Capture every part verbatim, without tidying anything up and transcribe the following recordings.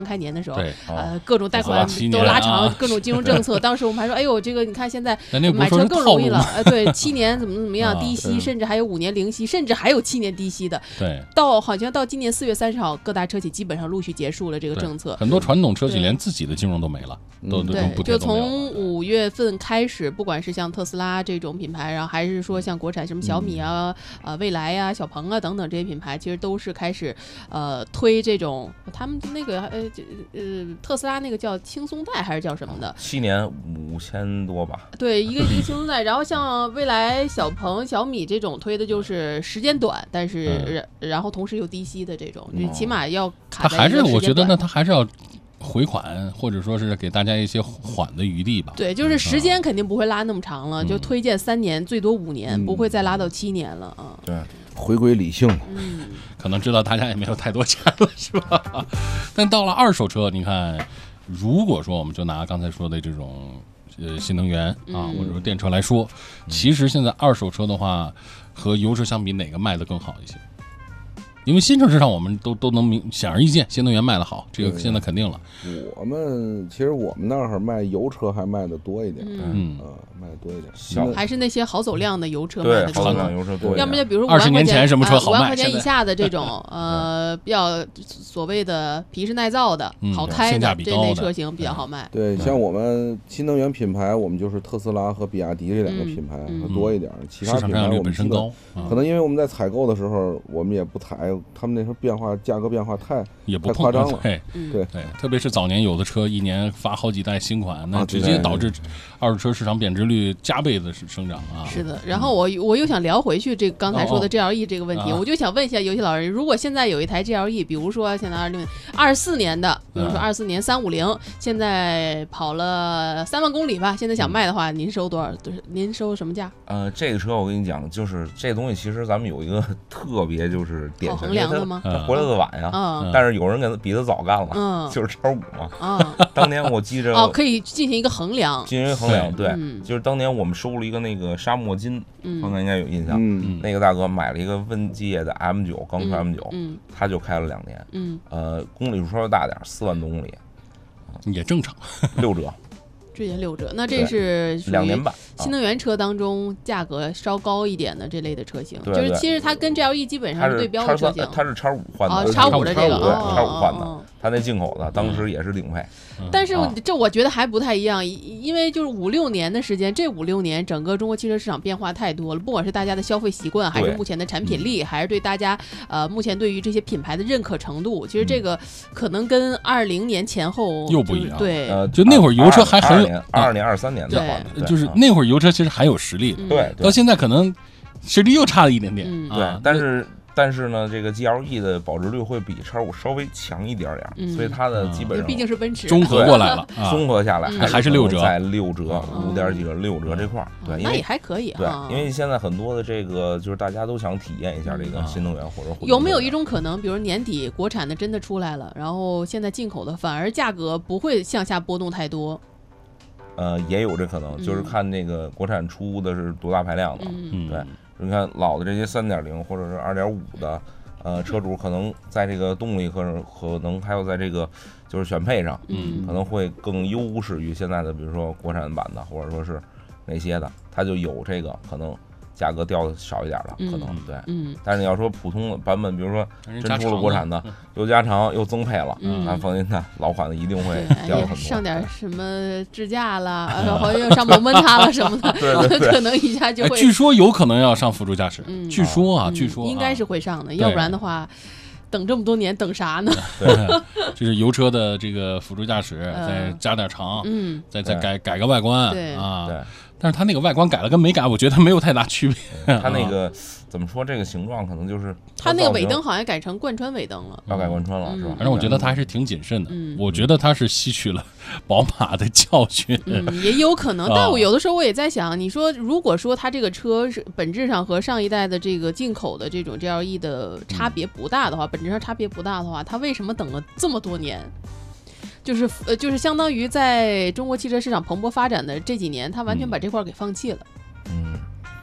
开年的时候， 对， 呃，各种贷款都拉长， 啊、 各种金融政策。当时我们还说，哎呦，这个你看现在那买车更容易了，呃，对，七年怎么怎么样低息， 啊、 甚至还有五年零息，甚至还有七年低息的。 对， 到好像到今年四月三十号，各大车企基本上陆续结束了这个政策。 很多传统车企连自己的金融都没了，都都对，就从五月份开始，不管是像特斯拉这种品牌，然后还是说像国产什么小米啊、嗯、呃蔚来啊、小鹏啊等等这些品牌，其实都是开始呃推这种他们那个呃呃。特斯拉那个叫轻松贷还是叫什么的？ 七年五千多吧。 对，一个一个轻松贷。然后像蔚来、小鹏、小米这种推的就是时间短，但是、嗯、然后同时又低息的这种，你、嗯、起码要卡在一个时间短。 它还是我觉得呢，它还是要回款，或者说是给大家一些缓的余地吧。 对，就是时间肯定不会拉那么长了，嗯、就推荐三年，最多五年，嗯、不会再拉到七年了啊。 对。 回归理性， 嗯， 可能知道大家也没有太多钱了，是吧？但到了二手车，你看，如果说我们就拿刚才说的这种呃新能源啊， 嗯、 或者说电车来说，其实现在二手车的话，和油车相比，哪个卖的更好一些？因为新车市场我们都都能明显而易见，新能源卖的好，这个现在肯定了。 我们其实我们那儿卖油车还卖的多一点， 嗯啊，卖的多一点。 小还是那些好走量的油车卖的多， 好走量油车多。 要么就比如说二十年前什么车好卖， 五万块钱以下的这种，呃，比较所谓的皮实耐造的、 嗯、 好开的这类车型比较好卖。 对，像我们新能源品牌，我们就是特斯拉和比亚迪这两个品牌会多一点， 嗯、 其他品牌我们身高， 嗯、可能因为我们在采购的时候，我们也不采。他们那时候变化，价格变化太也不太夸张了， 对对对，特别是早年有的车一年发好几代新款，那直接导致二手车市场贬值率加倍的生长啊。 是的，然后我我又想聊回去这刚才说的 G L E 这个问题， 哦、 我就想问一下游戏老师，如果现在有一台 G L E， 比如说现在二零二四年的，比如说二四年三五零，现在跑了三万公里吧，现在想卖的话，您收多少？您收什么价？ 呃，这个车我跟你讲，就是这东西其实咱们有一个特别就是典型衡量的吗？ 它回来的晚呀， 嗯， 但是有人给他比他早干了， 嗯， 就是叉五嘛， 啊， 当年我记着哦，可以进行一个衡量， 进行一个衡量，对， 嗯、 就是当年我们收了一个那个沙漠金， 嗯， 刚才应该有印象， 嗯， 那个大哥买了一个问界的 M 九，刚出 M 九， 嗯， 他就开了两年， 嗯， 呃，公里数稍微大点，四万多公里， 也正常， 六折。 直接六折，那这是两年半。 新能源车当中价格稍高一点的这类的车型， 对对就是其实它跟 G L E 基本上是对标的车型。 它是叉五换的， 哦，叉五的这个， 对，叉五换的， 哦、 它那进口的当时也是顶配。 嗯、但是这我觉得还不太一样，因为就是五六年的时间，这五六年整个中国汽车市场变化太多了，不管是大家的消费习惯，还是目前的产品力，还是对大家呃目前对于这些品牌的认可程度，其实这个可能跟二零年前后又不一样。 对， 呃， 就那会儿油车还很有， 二二年、二三年的对， 就是那会儿油车其实还有实力， 对， 到现在可能实力又差了一点点。 对，但是。但是呢，这个 G L E 的保值率会比叉五稍微强一点点， 嗯、 所以它的基本上毕竟是奔驰综合过来了， 综合下来还是六折， 在六折、五点几折、六折这块儿，对， 那也还可以。 对，因为现在很多的这个就是大家都想体验一下这个新能源或者有没有一种可能，比如年底国产的真的出来了，然后现在进口的反而价格不会向下波动太多？ 呃，也有这可能，就是看那个国产出的是多大排量的， 嗯、 对，你看老的这些三点零或者是二点五的。呃，车主可能在这个动力和可能还有在这个就是选配上， 嗯， 可能会更优势于现在的，比如说国产版的，或者说是那些的，它就有这个可能价格掉的少一点了，可能对， 嗯。 但是你要说普通的版本，比如说真出了国产的， 嗯、 又加长又增配了， 嗯、 那放心的，老款的一定会掉很多。 上点什么支架啦，好像又上蒙蒙塔了什么的， 对对对， 可能一下就会。 据说有可能要上辅助驾驶， 嗯、 据说啊， 嗯、 据说、啊、 应该是会上的，要不然的话。等这么多年等啥呢？ 对，就是油车的这个辅助驾驶，再加点长， 嗯， 再再改改个外观， 对啊， 对。 但是它那个外观改了跟没改，我觉得没有太大区别。 它那个怎么说？这个形状可能就是它那个尾灯好像改成贯穿尾灯了， 要改贯穿了是吧？ 反正我觉得它还是挺谨慎的。 嗯， 我觉得它是吸取了宝马的教训。 嗯，也有可能。但我有的时候我也在想，你说如果说它这个车是本质上和上一代的这个进口的这种 G L E 的差别不大的话，本质上差别不大的话，它为什么等了这么多年？就是呃，就是相当于在中国汽车市场蓬勃发展的这几年，他完全把这块给放弃了。 嗯，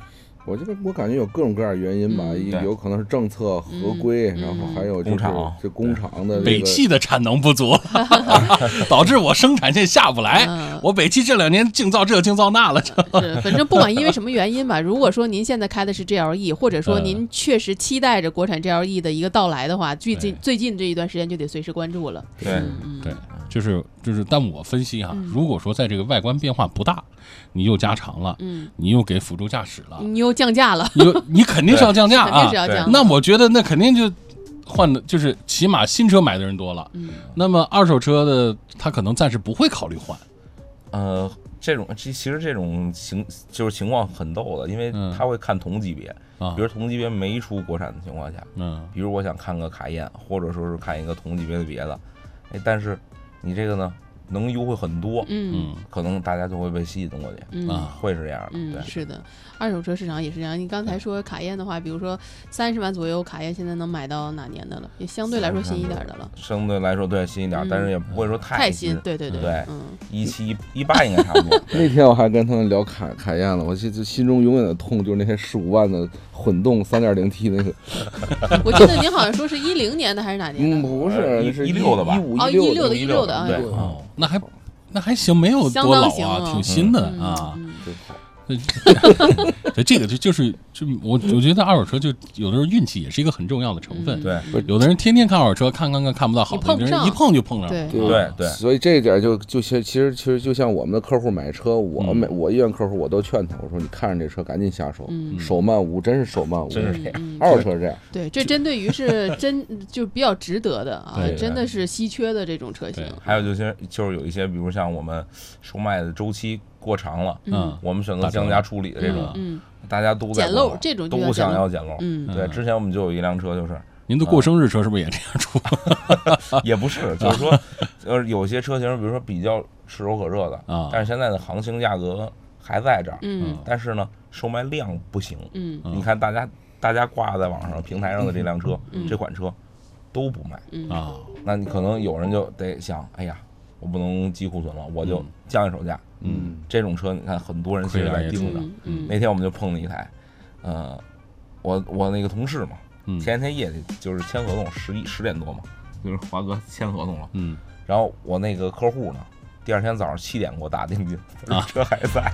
我觉得我感觉有各种各样原因吧， 嗯有可能是政策合规，然后还有就是这工厂的北汽的产能不足，导致我生产线下不来。 嗯、 我北汽这两年净造这净造那了。 是，反正不管因为什么原因吧，如果说您现在开的是 G L E， 或者说您确实期待着国产 G L E 的一个到来的话，最近最近这一段时间就得随时关注了。 对、 嗯、 对，就是就是，但我分析哈、啊嗯， 如果说在这个外观变化不大，你又加长了， 嗯， 你又给辅助驾驶了， 你又降价了， 你又你肯定是要降价啊， 肯定是要降。 那我觉得那肯定就换的，就是起码新车买的人多了， 嗯， 那么二手车的他可能暂时不会考虑换。 呃，这种其其实这种情就是情况很逗的，因为他会看同级别， 嗯、 比如同级别没出国产的情况下， 嗯， 比如我想看个卡宴，或者说是看一个同级别的别的，哎，但是你这个呢？能优惠很多， 嗯， 可能大家就会被吸引过去， 嗯， 会是这样的， 嗯， 对， 是的，二手车市场也是这样。你刚才说卡宴的话，比如说三十万左右，卡宴现在能买到哪年的了？也相对来说新一点的了。 相对来说对新一点， 嗯、 但是也不会说太新， 对对对对， 嗯， 一七一八应该差不多。 那天我还跟他们聊卡卡宴了，我其实心中永远的痛就是那些十五万的混动 三点零 T 那个。 我记得您好像说是一零年的还是哪年的？ 嗯，不是， 一是一六的吧？ 一五哦， 一六的，一六的， 对， 哦，那还。那还行，没有多老啊，挺新的啊。 真好。 对，这个就就是就我我觉得二手车就有的时候运气也是一个很重要的成分。 对， 有的人天天看二手车，看看看看不到好的，有人一碰就碰上。 对对对。 所以这一点就就其实其实其实就像我们的客户买车，我每我医院客户我都劝他，我说你看着这车赶紧下手，手慢无，真是手慢无， 真是这样。 二手车是这样。 对，这针对于是真就比较值得的啊，真的是稀缺的这种车型。 还有就是就是有一些，比如像我们售卖的周期过长了， 嗯， 我们选择降价处理的这种， 嗯， 大家都在捡漏，这种都想要捡漏， 嗯， 对，之前我们就有一辆车，就是您的过生日车是不是也这样出？ 也不是，就是说，呃，有些车型，比如说比较炙手可热的啊， 但是现在的行情价格还在这儿， 嗯， 但是呢，售卖量不行， 嗯， 你看大家大家挂在网上平台上的这辆车，这款车都不卖啊， 那你可能有人就得想，哎呀。我不能积库存了，我就降一手价。 嗯， 这种车你看很多人其实在盯着。 嗯， 那天我们就碰了一台，呃，我我那个同事嘛， 嗯， 前天夜里就是签合同，十一十点多嘛，就是华哥签合同了。 嗯， 然后我那个客户呢，第二天早上七点给我打定金， 啊， 车还在。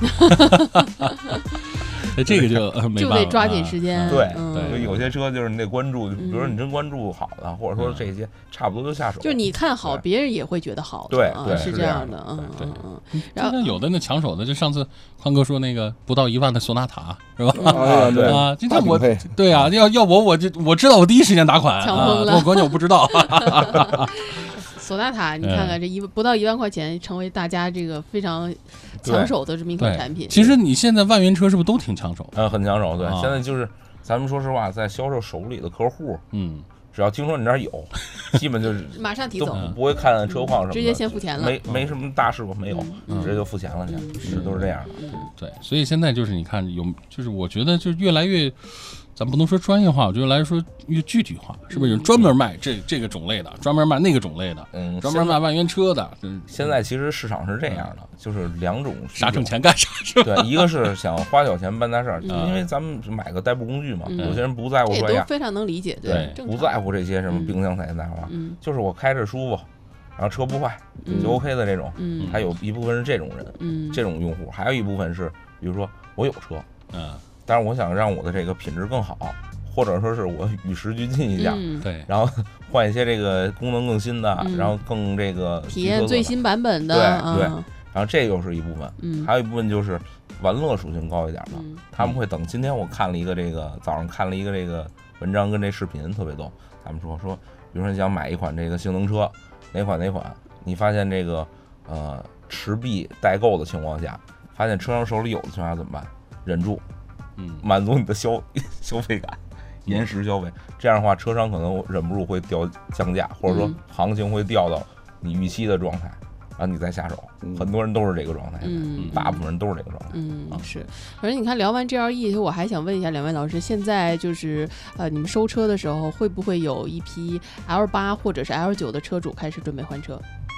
这个就没就得抓紧时间。 对对， 有些车就是你得关注，比如说你真关注好的，或者说这些差不多就下手。 就是你看好，别人也会觉得好。 对对， 是这样的。嗯嗯嗯。然后有的那抢手的，就上次宽哥说那个不到一万的索纳塔是吧？ 啊，对啊，今天我对啊，要要我我就我知道我第一时间打款， 抢疯了。 我关键我不知道。 索纳塔，你看看这一不到一万块钱，成为大家这个非常抢手的这么一款产品。 其实你现在万元车是不是都挺抢手？ 嗯，很抢手。对，现在就是咱们说实话，在销售手里的客户， 嗯， 只要听说你这儿有，基本就是马上提走， 不会看车况什么的， 直接先付钱了， 没没什么大事故，没有，直接就付钱了，是都是这样的。 对，所以现在就是你看有，就是我觉得就是越来越。咱不能说专业化，我觉得来说越具体化，是不是有专门卖这这个种类的，专门卖那个种类的， 嗯， 专门卖万元车的。 现在其实市场是这样的，就是两种， 啥挣钱干啥是吧？ 对，一个是想花小钱办大事儿，因为咱们买个代步工具嘛，有些人不在乎说呀， 非常能理解， 对，不在乎这些什么冰箱彩电大话，就是我开着舒服，然后车不坏就 OK 的这种，还有一部分是这种人，这种用户，还有一部分是，比如说我有车， 嗯。 但是我想让我的这个品质更好，或者说是我与时俱进一下， 嗯、 对， 然后换一些这个功能更新的，嗯、然后更这个体验最新版本的， 对、 啊、 对。然后这又是一部分， 嗯， 还有一部分就是玩乐属性高一点的， 嗯、 他们会等。今天我看了一个这个早上看了一个这个文章跟这视频特别逗，他们说说，比如说你想买一款这个性能车，哪款哪款，你发现这个呃持币代购的情况下，发现车商手里有的情况下怎么办？忍住。 嗯， 满足你的消消费感，延时消费，这样的话，车商可能忍不住会掉降价，或者说行情会掉到你预期的状态，然后你再下手。 嗯、 很多人都是这个状态， 嗯， 大部分人都是这个状态。 嗯，是。反正你看，聊完 G L E， 我还想问一下两位老师，现在就是呃，你们收车的时候，会不会有一批 L 八或者是 L 九的车主开始准备换车？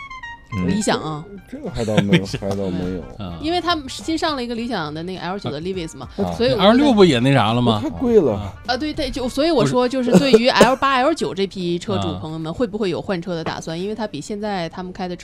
嗯理想啊， 这个还倒没有，还倒没有。 啊， 因为他们新上了一个理想的那个 L 九的 Livis 嘛， 啊所以我 L 觉得六不也那啥了吗太？贵了， 啊，对对，就所以我说，就是对于 L 八、L 九这批车主朋友们，会不会有换车的打算？因为它比现在他们开的车。